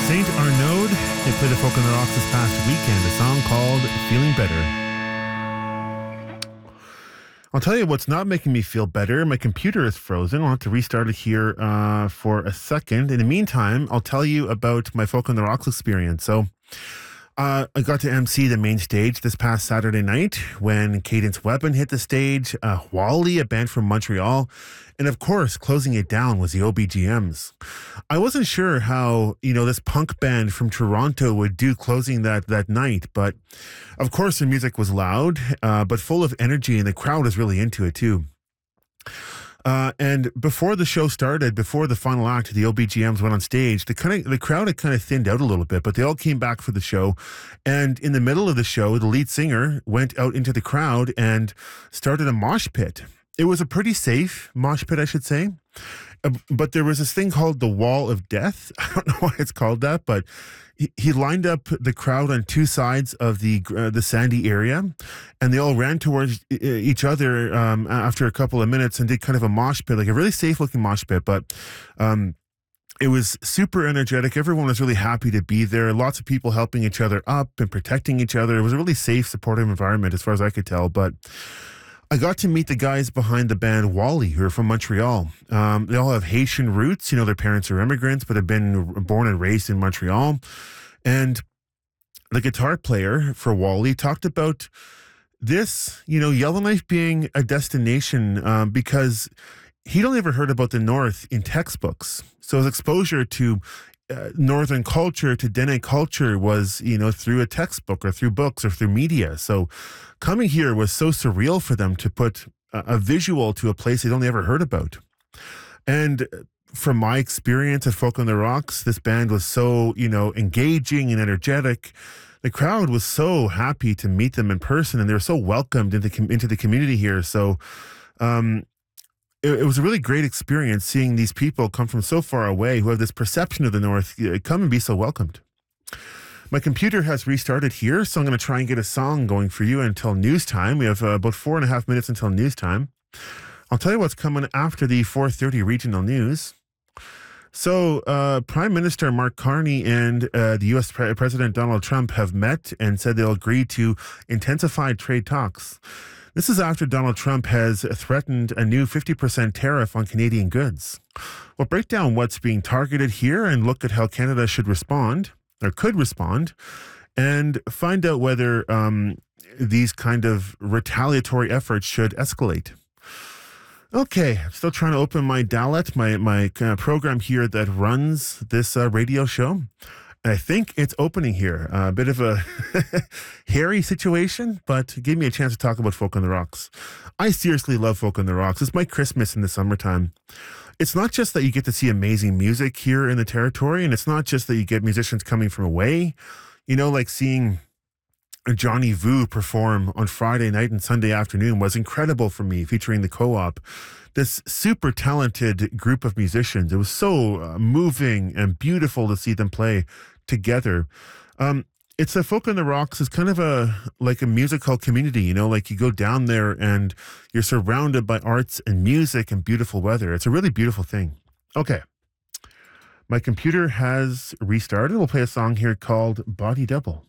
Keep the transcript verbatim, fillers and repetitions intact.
Saint Arnaud, they played the Folk on the Rocks this past weekend, a song called Feeling Better. I'll tell you what's not making me feel better. My computer is frozen. I'll have to restart it here uh, for a second. In the meantime, I'll tell you about my Folk on the Rocks experience. So, Uh, I got to M C the main stage this past Saturday night when Cadence Weapon hit the stage, uh, Wally, a band from Montreal, and of course, closing it down was the O B G Ms. I wasn't sure how, you know, this punk band from Toronto would do closing that, that night, but of course, the music was loud, uh, but full of energy, and the crowd was really into it too. Uh, and before the show started, before the final act, the O B G Ms went on stage. The kind of the crowd had kind of thinned out a little bit, but they all came back for the show. And in the middle of the show, the lead singer went out into the crowd and started a mosh pit. It was a pretty safe mosh pit, I should say. Uh, but there was this thing called the Wall of Death. I don't know why it's called that, but he, he lined up the crowd on two sides of the uh, the sandy area, and they all ran towards each other um, after a couple of minutes and did kind of a mosh pit, like a really safe-looking mosh pit, but um, it was super energetic. Everyone was really happy to be there. Lots of people helping each other up and protecting each other. It was a really safe, supportive environment as far as I could tell, but I got to meet the guys behind the band Wally, who are from Montreal. Um, they all have Haitian roots. You know, their parents are immigrants, but have been born and raised in Montreal. And the guitar player for Wally talked about this, you know, Yellowknife being a destination um, because he'd only ever heard about the North in textbooks. So his exposure to Uh, northern culture, to Dene culture, was, you know, through a textbook or through books or through media. So coming here was so surreal for them to put a, a visual to a place they'd only ever heard about. And from my experience at Folk on the Rocks, this band was so, you know, engaging and energetic. The crowd was so happy to meet them in person, and they were so welcomed into, into the community here. So, um, It, it was a really great experience seeing these people come from so far away who have this perception of the North come and be so welcomed. My computer has restarted here, so I'm going to try and get a song going for you until news time. We have uh, about four and a half minutes until news time. I'll tell you what's coming after the four thirty regional news. So, uh, Prime Minister Mark Carney and uh, the U S Pre- President Donald Trump have met and said they'll agree to intensify trade talks. This is after Donald Trump has threatened a new fifty percent tariff on Canadian goods. We'll break down what's being targeted here and look at how Canada should respond, or could respond, and find out whether um, these kind of retaliatory efforts should escalate. Okay, I'm still trying to open my Dalet, my, my uh, program here that runs this uh, radio show. I think it's opening here. Uh, a bit of a hairy situation, but give me a chance to talk about Folk on the Rocks. I seriously love Folk on the Rocks. It's my Christmas in the summertime. It's not just that you get to see amazing music here in the territory, and it's not just that you get musicians coming from away. You know, like seeing Johnny Vu perform on Friday night and Sunday afternoon was incredible for me, featuring the Co-op. This super talented group of musicians. It was so uh, moving and beautiful to see them play together. Um, it's a Folk on the Rocks is kind of a like a musical community, you know, like you go down there and you're surrounded by arts and music and beautiful weather. It's a really beautiful thing. Okay. My computer has restarted. We'll play a song here called Body Double.